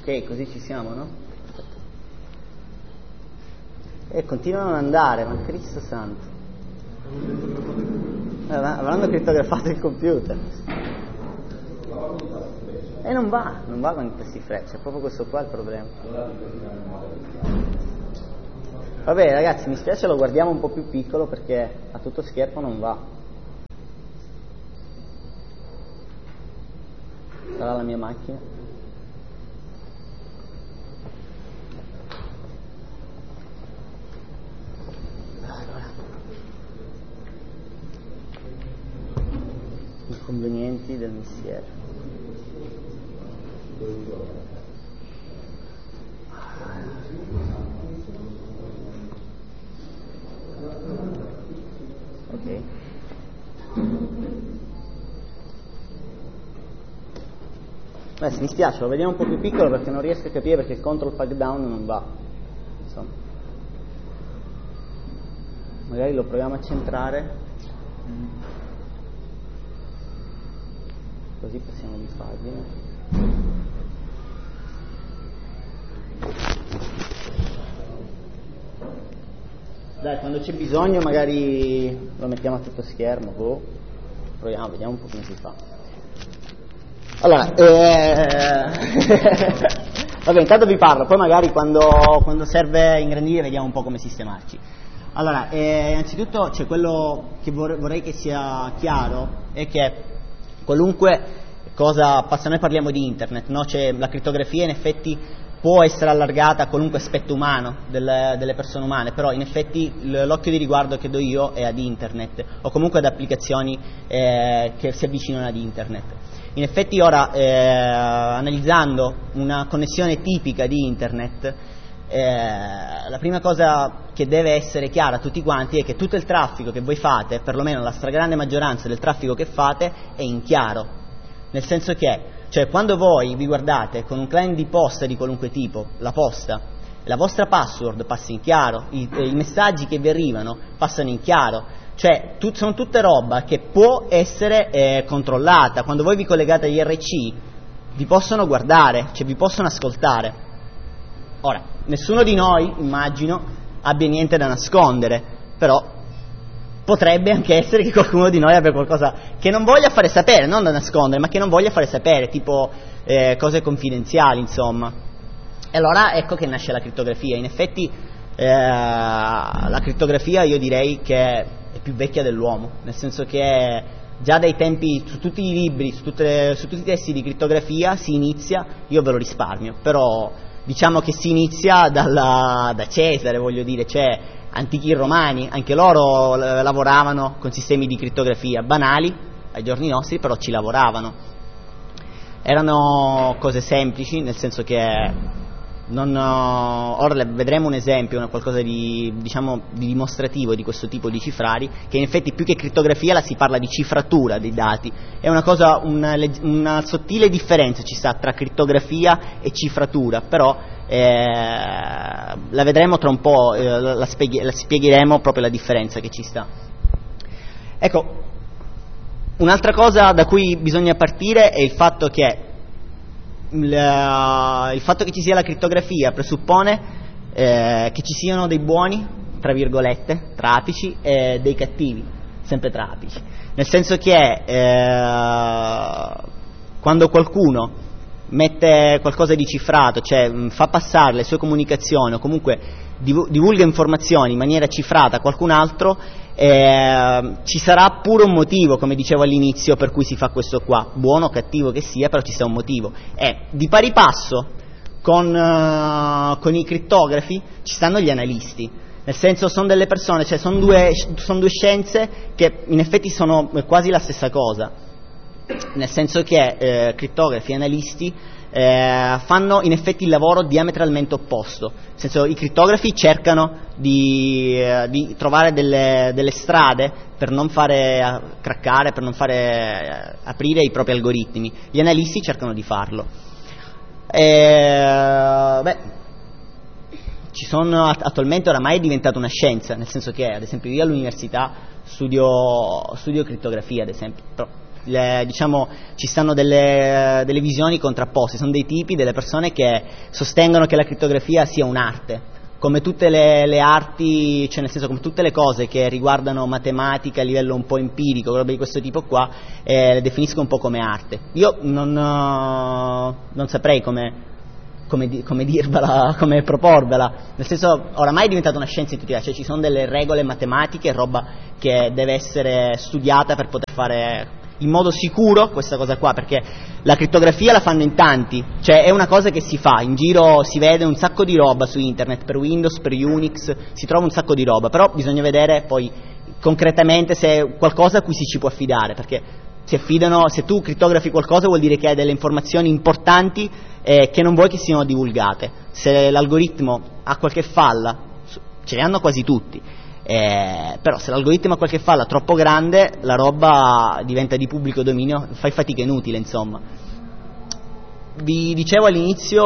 Ok, così ci siamo, no? E continuano ad andare, ma Cristo santo. Avranno crittografato il computer. E non va con i tasti freccia, è proprio questo qua il problema. Vabbè ragazzi, mi spiace, lo guardiamo un po' più piccolo perché a tutto schermo non va. Sarà la mia macchina. Inconvenienti del mestiere. Ok. Beh, mi spiace, lo vediamo un po' più piccolo perché non riesco a capire perché il control pack down non va. Insomma. Magari lo proviamo a centrare. Così passiamo di pagina. Dai, quando c'è bisogno magari lo mettiamo a tutto schermo, proviamo, vediamo un po' come si fa. Allora, vabbè, intanto vi parlo, poi magari quando serve ingrandire vediamo un po' come sistemarci. Allora, innanzitutto c'è quello che vorrei che sia chiaro, è che qualunque cosa passa, noi parliamo di internet, no? C'è la crittografia, in effetti può essere allargata a qualunque aspetto umano delle persone umane, però in effetti l'occhio di riguardo che do io è ad internet o comunque ad applicazioni che si avvicinano ad internet. In effetti ora, analizzando una connessione tipica di internet, la prima cosa che deve essere chiara a tutti quanti è che tutto il traffico che voi fate, perlomeno la stragrande maggioranza del traffico che fate, è in chiaro. Nel senso che, cioè, quando voi vi guardate con un client di posta di qualunque tipo, la posta, la vostra password passa in chiaro, i messaggi che vi arrivano passano in chiaro, cioè sono tutte roba che può essere controllata. Quando voi vi collegate agli IRC vi possono guardare, cioè vi possono ascoltare. Ora, nessuno di noi, immagino, abbia niente da nascondere, però potrebbe anche essere che qualcuno di noi abbia qualcosa che non voglia fare sapere, non da nascondere, ma che non voglia fare sapere, tipo cose confidenziali, insomma. E allora ecco che nasce la crittografia. In effetti la crittografia io direi che è più vecchia dell'uomo, nel senso che già dai tempi, su tutti i libri, su tutti i testi di crittografia si inizia, io ve lo risparmio, però diciamo che si inizia da Cesare, voglio dire, cioè antichi romani, anche loro lavoravano con sistemi di crittografia banali ai giorni nostri, però ci lavoravano. Erano cose semplici, nel senso che ora vedremo un esempio, qualcosa di, diciamo, di dimostrativo di questo tipo di cifrari, che in effetti più che crittografia la si parla di cifratura dei dati. È una cosa, una sottile differenza ci sta tra crittografia e cifratura, però la vedremo tra un po', la spiegheremo proprio la differenza che ci sta. Ecco, un'altra cosa da cui bisogna partire è il fatto che ci sia la crittografia presuppone che ci siano dei buoni, tra virgolette, trafici, e dei cattivi, sempre trafici. Nel senso che quando qualcuno mette qualcosa di cifrato, cioè fa passare le sue comunicazioni o comunque divulga informazioni in maniera cifrata a qualcun altro, ci sarà pure un motivo, come dicevo all'inizio, per cui si fa questo qua, buono o cattivo che sia, però ci sta un motivo. E di pari passo con i crittografi ci stanno gli analisti, nel senso sono delle persone, cioè sono due scienze che in effetti sono quasi la stessa cosa, nel senso che crittografi e analisti fanno in effetti il lavoro diametralmente opposto, nel senso i crittografi cercano di trovare delle strade per non fare craccare, per non fare aprire i propri algoritmi. Gli analisti cercano di farlo. Ci sono attualmente, oramai è diventata una scienza, nel senso che ad esempio io all'università studio crittografia, ad esempio, però diciamo, ci stanno delle visioni contrapposte, sono dei tipi, delle persone che sostengono che la crittografia sia un'arte, come tutte le arti, cioè nel senso come tutte le cose che riguardano matematica a livello un po' empirico, roba di questo tipo qua, le definisco un po' come arte. Io non saprei come dirvela, come proporvela, nel senso oramai è diventata una scienza intuitiva, cioè ci sono delle regole matematiche, roba che deve essere studiata per poter fare in modo sicuro questa cosa qua, perché la crittografia la fanno in tanti, cioè è una cosa che si fa, in giro si vede un sacco di roba su internet, per Windows, per Unix, si trova un sacco di roba, però bisogna vedere poi concretamente se è qualcosa a cui si ci può affidare, perché se tu crittografi qualcosa vuol dire che hai delle informazioni importanti che non vuoi che siano divulgate. Se l'algoritmo ha qualche falla, ce le hanno quasi tutti, però se l'algoritmo ha qualche falla troppo grande, la roba diventa di pubblico dominio, fai fatica inutile, insomma. Vi dicevo all'inizio,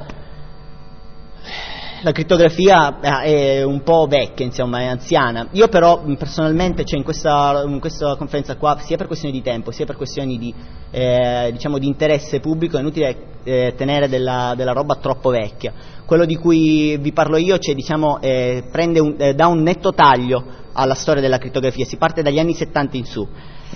la crittografia è un po' vecchia, insomma, è anziana. Io però personalmente, cioè in questa conferenza qua, sia per questioni di tempo, sia per questioni di diciamo di interesse pubblico, è inutile tenere della roba troppo vecchia. Quello di cui vi parlo io, cioè, diciamo, dà un netto taglio alla storia della crittografia, si parte dagli anni 70 in su.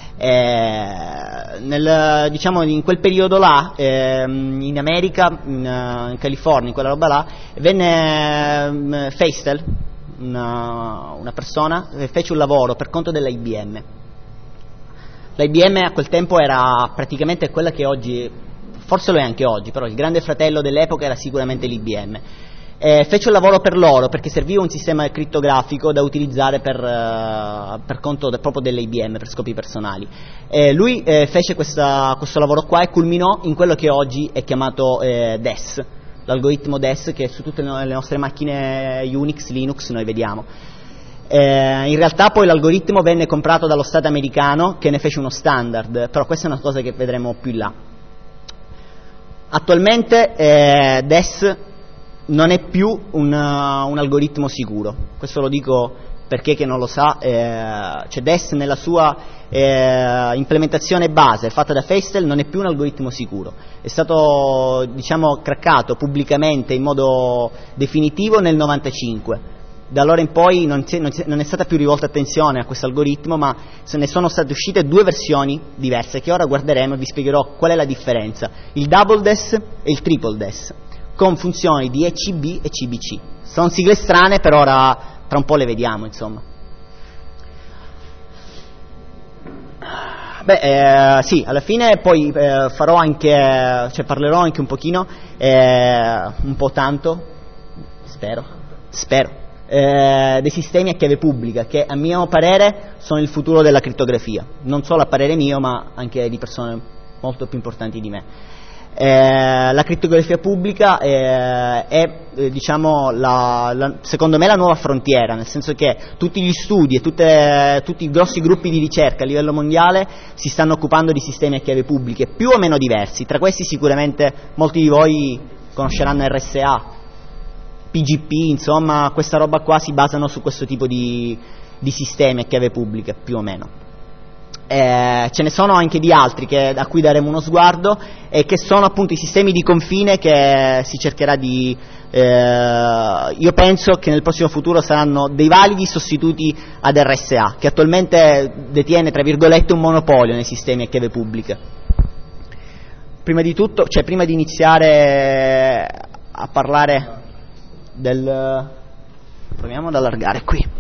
Diciamo in quel periodo là, in America, in California, in quella roba là, venne Feistel, una persona, fece un lavoro per conto dell'IBM. L'IBM a quel tempo era praticamente quella che oggi, forse lo è anche oggi, però il grande fratello dell'epoca era sicuramente l'IBM. Fece un lavoro per loro perché serviva un sistema crittografico da utilizzare per conto proprio dell'IBM, per scopi personali. Lui fece questo lavoro qua e culminò in quello che oggi è chiamato DES, l'algoritmo DES che su tutte le nostre macchine Unix, Linux noi vediamo. In realtà poi l'algoritmo venne comprato dallo Stato americano che ne fece uno standard, però questa è una cosa che vedremo più in là. Attualmente DES non è più un algoritmo sicuro, questo lo dico perché chi non lo sa, cioè DES nella sua implementazione base fatta da Feistel non è più un algoritmo sicuro, è stato, diciamo, craccato pubblicamente in modo definitivo nel 95. Da allora in poi non è stata più rivolta attenzione a questo algoritmo, ma se ne sono state uscite due versioni diverse che ora guarderemo e vi spiegherò qual è la differenza, il double DES e il triple DES, con funzioni di ECB e CBC. Sono sigle strane, per ora tra un po' le vediamo, insomma. Sì, alla fine poi farò anche, cioè parlerò anche un pochino, un po' tanto, spero, dei sistemi a chiave pubblica, che a mio parere sono il futuro della crittografia, non solo a parere mio, ma anche di persone molto più importanti di me. La crittografia pubblica è diciamo secondo me la nuova frontiera, nel senso che tutti gli studi e tutti i grossi gruppi di ricerca a livello mondiale si stanno occupando di sistemi a chiave pubbliche più o meno diversi. Tra questi sicuramente molti di voi conosceranno RSA, PGP, insomma questa roba qua si basano su questo tipo di sistemi a chiave pubblica più o meno. Ce ne sono anche di altri a cui daremo uno sguardo, e che sono appunto i sistemi di confine che si cercherà di io penso che nel prossimo futuro saranno dei validi sostituti ad RSA, che attualmente detiene tra virgolette un monopolio nei sistemi a chiave pubblica. Prima di tutto, cioè prima di iniziare a parlare proviamo ad allargare qui.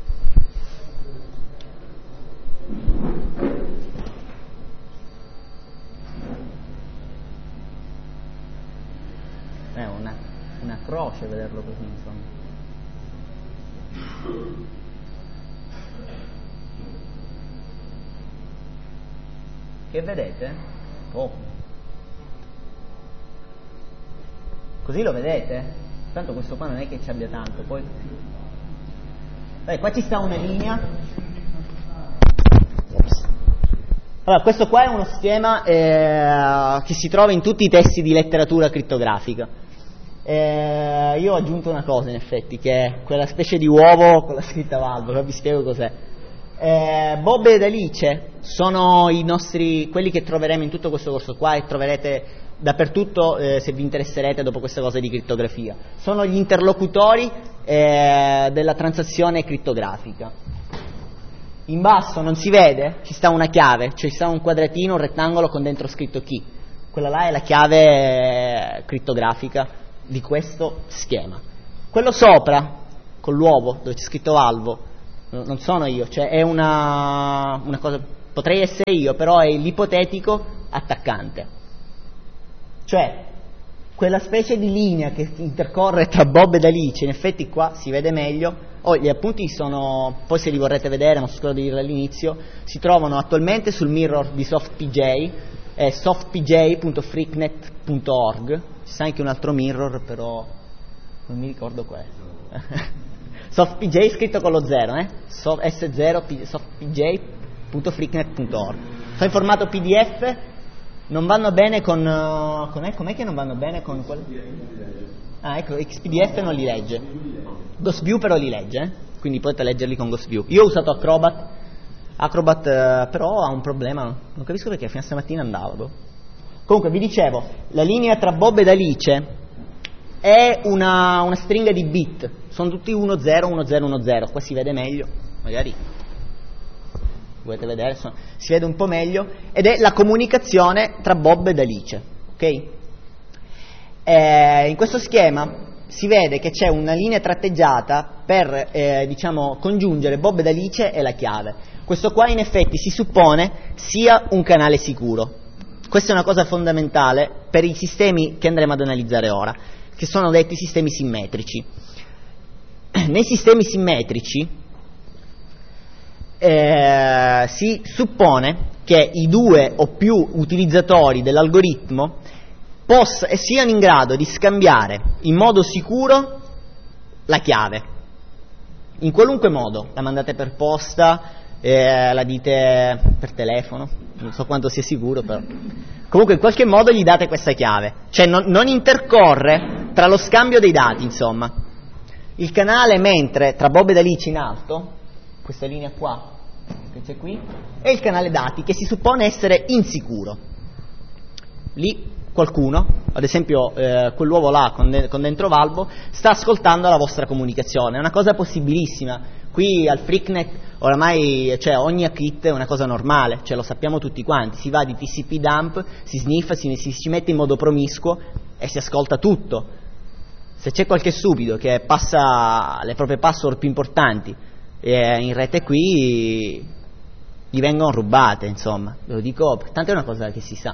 È una croce vederlo così, insomma. Che vedete? Oh. Così lo vedete? Tanto questo qua non è che ci abbia tanto, poi qua ci sta una linea. Ops. Allora, questo qua è uno schema che si trova in tutti i testi di letteratura crittografica. Io ho aggiunto una cosa, in effetti, che è quella specie di uovo con la scritta valvola, vi spiego cos'è. Bob ed Alice sono i nostri, quelli che troveremo in tutto questo corso qua e troverete dappertutto se vi interesserete dopo queste cose di crittografia. Sono gli interlocutori della transazione crittografica. In basso non si vede, ci sta una chiave, cioè ci sta un quadratino, un rettangolo con dentro scritto key. Quella là è la chiave crittografica di questo schema. Quello sopra, con l'uovo, dove c'è scritto valvo, non sono io, cioè è una cosa, potrei essere io, però è l'ipotetico attaccante. Cioè, quella specie di linea che intercorre tra Bob ed Alice, in effetti qua si vede meglio, gli appunti sono, poi se li vorrete vedere, non so cosa dirlo all'inizio, si trovano attualmente sul mirror di SoftPJ, softpj.freaknet.org, ci sta anche un altro mirror, però non mi ricordo quale. SoftPJ scritto con lo 0, S0 softpj.freaknet.org. Sono in formato PDF, non vanno bene con com'è che non vanno bene con quello? Ah, ecco, XPDF non li legge. GhostView però li legge, quindi potete leggerli con GhostView. Io ho usato Acrobat però ha un problema, non capisco perché fino a stamattina andava. Comunque vi dicevo, la linea tra Bob ed Alice è una stringa di bit, sono tutti 1 0 1 0 1 0, qua si vede meglio, magari volete vedere, si vede un po' meglio, ed è la comunicazione tra Bob ed Alice, ok? In questo schema si vede che c'è una linea tratteggiata per diciamo congiungere Bob ed Alice e la chiave. Questo qua in effetti si suppone sia un canale sicuro. Questa è una cosa fondamentale per i sistemi che andremo ad analizzare ora, che sono detti sistemi simmetrici. Nei sistemi simmetrici si suppone che i due o più utilizzatori dell'algoritmo siano in grado di scambiare in modo sicuro la chiave, in qualunque modo, la mandate per posta, la dite per telefono, non so quanto sia sicuro, però comunque in qualche modo gli date questa chiave, cioè non intercorre tra lo scambio dei dati, insomma. Il canale mentre tra Bob ed Alice in alto, questa linea qua che c'è qui, è il canale dati che si suppone essere insicuro. Lì qualcuno, ad esempio quell'uovo là con dentro valvo, sta ascoltando la vostra comunicazione, è una cosa possibilissima. Qui al Freaknet oramai, cioè ogni hackit è una cosa normale, cioè lo sappiamo tutti quanti, si va di TCP dump, si sniffa, si ci mette in modo promiscuo e si ascolta tutto. Se c'è qualche stupido che passa le proprie password più importanti in rete qui, gli vengono rubate, insomma, ve lo dico, tanto è una cosa che si sa.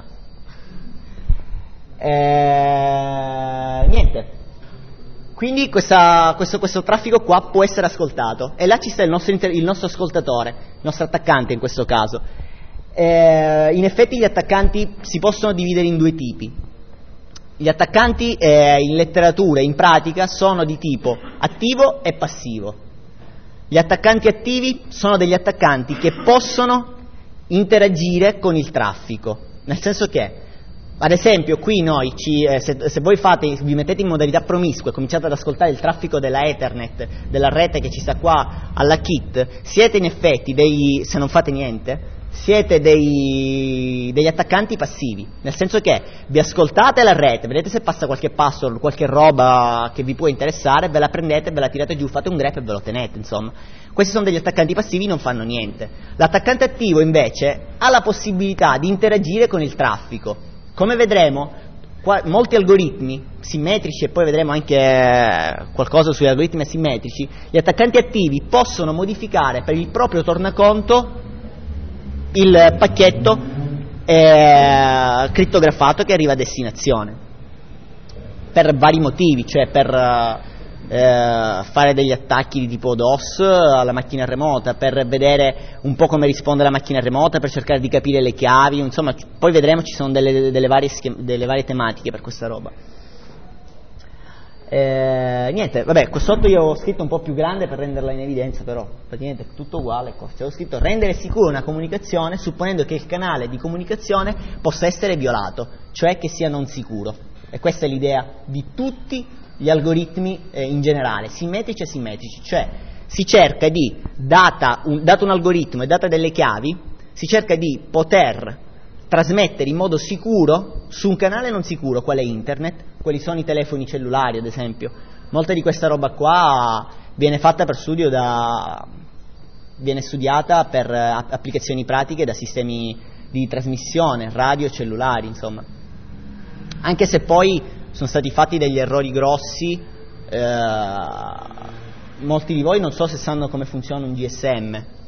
Niente. Quindi questo traffico qua può essere ascoltato e là ci sta il nostro ascoltatore, il nostro attaccante in questo caso. In effetti gli attaccanti si possono dividere in due tipi. Gli attaccanti in letteratura, in pratica, sono di tipo attivo e passivo. Gli attaccanti attivi sono degli attaccanti che possono interagire con il traffico, nel senso che ad esempio qui noi, se voi vi mettete in modalità promiscua e cominciate ad ascoltare il traffico della Ethernet, della rete che ci sta qua alla kit, siete in effetti se non fate niente, siete degli attaccanti passivi, nel senso che vi ascoltate la rete, vedete se passa qualche password, qualche roba che vi può interessare, ve la prendete, ve la tirate giù, fate un grep e ve lo tenete, insomma. Questi sono degli attaccanti passivi, non fanno niente. L'attaccante attivo invece ha la possibilità di interagire con il traffico. Come vedremo, molti algoritmi simmetrici, e poi vedremo anche qualcosa sugli algoritmi asimmetrici, gli attaccanti attivi possono modificare per il proprio tornaconto il pacchetto crittografato che arriva a destinazione, per vari motivi, cioè per fare degli attacchi di tipo DOS alla macchina remota, per vedere un po' come risponde la macchina remota, per cercare di capire le chiavi, insomma, poi vedremo, ci sono delle varie tematiche per questa roba. Niente, vabbè, qua sotto io ho scritto un po' più grande per renderla in evidenza, però praticamente è tutto uguale, cioè, ho scritto rendere sicura una comunicazione supponendo che il canale di comunicazione possa essere violato, cioè che sia non sicuro, e questa è l'idea di tutti gli algoritmi in generale, simmetrici e asimmetrici, cioè si cerca di, dato un algoritmo e data delle chiavi, si cerca di poter trasmettere in modo sicuro su un canale non sicuro, qual è internet, quali sono i telefoni cellulari ad esempio. Molta di questa roba qua viene fatta per studio viene studiata per applicazioni pratiche da sistemi di trasmissione, radio, cellulari, insomma. Anche se poi sono stati fatti degli errori grossi, molti di voi non so se sanno come funziona un GSM.